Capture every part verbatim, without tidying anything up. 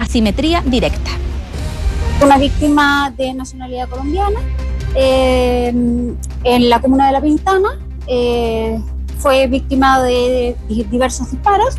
asimetría directa. Una víctima de nacionalidad colombiana eh, en la comuna de La Pintana, eh, fue víctima de diversos disparos.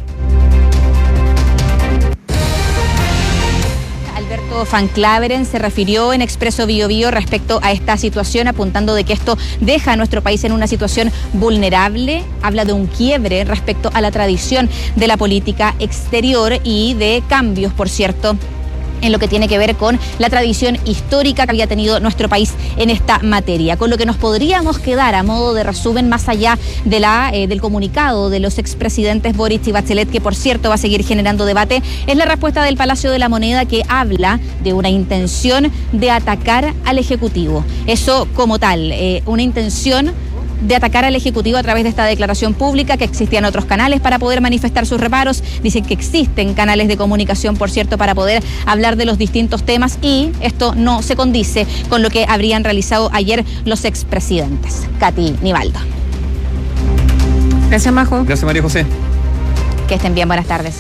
Alberto Van Klaveren se refirió en Expreso Bio Bio respecto a esta situación, apuntando de que esto deja a nuestro país en una situación vulnerable. Habla de un quiebre respecto a la tradición de la política exterior y de cambios, por cierto, en lo que tiene que ver con la tradición histórica que había tenido nuestro país en esta materia. Con lo que nos podríamos quedar a modo de resumen, más allá de la, eh, del comunicado de los expresidentes Boric y Bachelet, que por cierto va a seguir generando debate, es la respuesta del Palacio de la Moneda, que habla de una intención de atacar al Ejecutivo. Eso como tal, eh, una intención de atacar al Ejecutivo a través de esta declaración pública, que existían otros canales para poder manifestar sus reparos. Dicen que existen canales de comunicación, por cierto, para poder hablar de los distintos temas, y esto no se condice con lo que habrían realizado ayer los expresidentes. Katy Nivaldo. Gracias, Majo. Gracias, María José. Que estén bien, buenas tardes.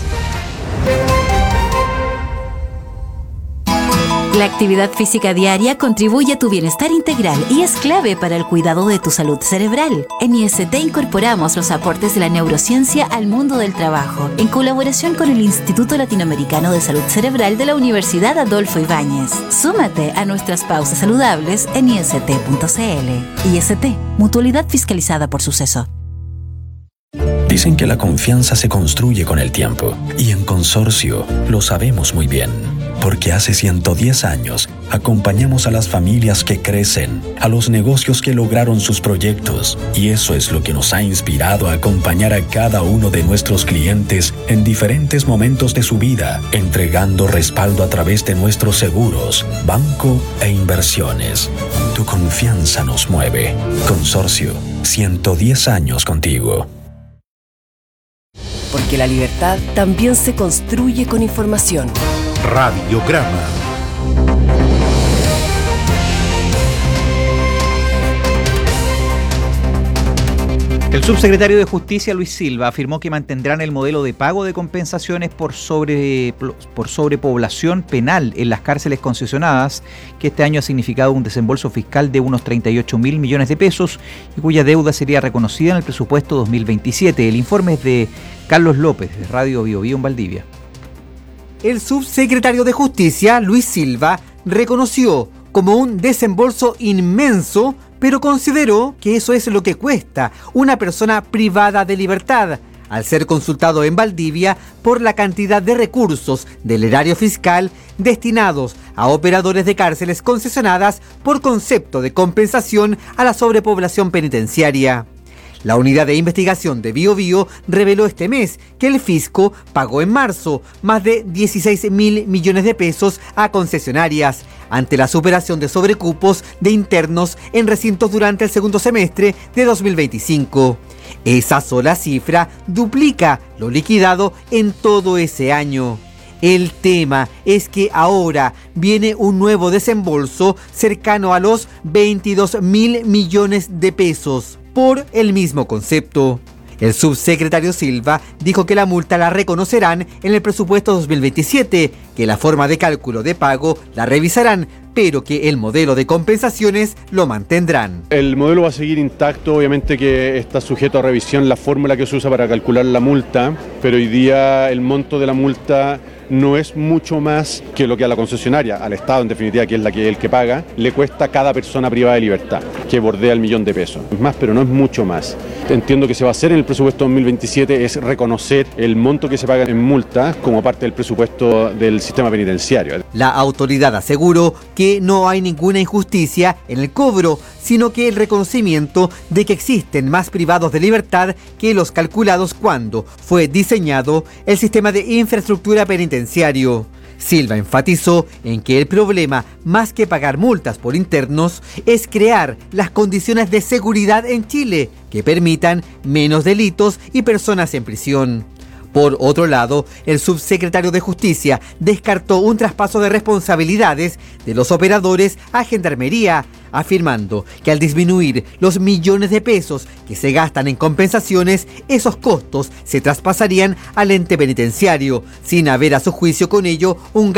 La actividad física diaria contribuye a tu bienestar integral y es clave para el cuidado de tu salud cerebral. En I S T incorporamos los aportes de la neurociencia al mundo del trabajo, en colaboración con el Instituto Latinoamericano de Salud Cerebral de la Universidad Adolfo Ibáñez. Súmate a nuestras pausas saludables en i s t punto c l. I S T, mutualidad fiscalizada por Suceso. Dicen que la confianza se construye con el tiempo, y en Consorcio lo sabemos muy bien, porque hace ciento diez años acompañamos a las familias que crecen, a los negocios que lograron sus proyectos, y eso es lo que nos ha inspirado a acompañar a cada uno de nuestros clientes en diferentes momentos de su vida, entregando respaldo a través de nuestros seguros, banco e inversiones. Tu confianza nos mueve. Consorcio, ciento diez años contigo. Porque la libertad también se construye con información. Radiograma. El subsecretario de Justicia, Luis Silva, afirmó que mantendrán el modelo de pago de compensaciones por, sobre, por sobrepoblación penal en las cárceles concesionadas, que este año ha significado un desembolso fiscal de unos treinta y ocho mil millones de pesos y cuya deuda sería reconocida en el presupuesto dos mil veintisiete. El informe es de Carlos López, de Radio Bio Bio en Valdivia. El subsecretario de Justicia, Luis Silva, reconoció como un desembolso inmenso, pero consideró que eso es lo que cuesta una persona privada de libertad, al ser consultado en Valdivia por la cantidad de recursos del erario fiscal destinados a operadores de cárceles concesionadas por concepto de compensación a la sobrepoblación penitenciaria. La unidad de investigación de Bio Bio reveló este mes que el fisco pagó en marzo más de dieciséis mil millones de pesos a concesionarias ante la superación de sobrecupos de internos en recintos durante el segundo semestre de dos mil veinticinco. Esa sola cifra duplica lo liquidado en todo ese año. El tema es que ahora viene un nuevo desembolso cercano a los veintidós mil millones de pesos por el mismo concepto. El subsecretario Silva dijo que la multa la reconocerán en el presupuesto dos mil veintisiete, que la forma de cálculo de pago la revisarán, pero que el modelo de compensaciones lo mantendrán. El modelo va a seguir intacto, obviamente que está sujeto a revisión la fórmula que se usa para calcular la multa, pero hoy día el monto de la multa no es mucho más que lo que a la concesionaria, al Estado en definitiva, que es la que el que paga, le cuesta a cada persona privada de libertad, que bordea el millón de pesos. Es más, pero no es mucho más. Entiendo que se va a hacer en el presupuesto dos mil veintisiete es reconocer el monto que se paga en multas como parte del presupuesto del sistema penitenciario. La autoridad aseguró que no hay ninguna injusticia en el cobro, sino que el reconocimiento de que existen más privados de libertad que los calculados cuando fue diseñado el sistema de infraestructura penitenciario. Silva enfatizó en que el problema, más que pagar multas por internos, es crear las condiciones de seguridad en Chile que permitan menos delitos y personas en prisión. Por otro lado, el subsecretario de Justicia descartó un traspaso de responsabilidades de los operadores a Gendarmería, afirmando que al disminuir los millones de pesos que se gastan en compensaciones, esos costos se traspasarían al ente penitenciario, sin haber a su juicio con ello un